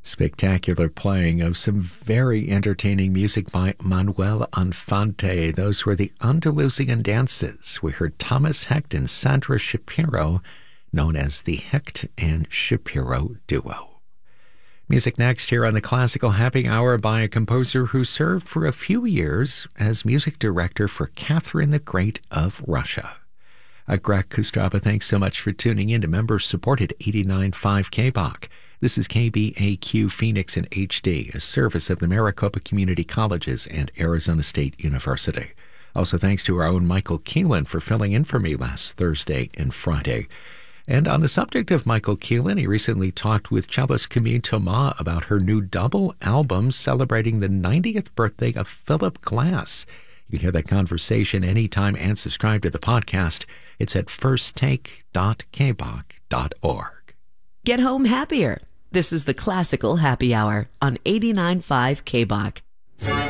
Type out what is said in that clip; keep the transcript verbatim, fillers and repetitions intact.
Spectacular playing of some very entertaining music by Manuel Infante. Those were the Andalusian dances. We heard Thomas Hecht and Sandra Shapiro, known as the Hecht and Shapiro Duo. Music next here on the Classical Happy Hour by a composer who served for a few years as music director for Catherine the Great of Russia. Uh, Greg Kostraba, thanks so much for tuning in to member-supported eighty-nine point five K B O C. This is K B A Q Phoenix in H D, a service of the Maricopa Community Colleges and Arizona State University. Also thanks to our own Michael Keelan for filling in for me last Thursday and Friday. And on the subject of Michael Keelan, he recently talked with cellist Camille Thomas about her new double album celebrating the ninetieth birthday of Philip Glass. You can hear that conversation anytime and subscribe to the podcast. It's at first take dot k b o c dot org. Get home happier. This is the Classical Happy Hour on eighty-nine point five K B O C.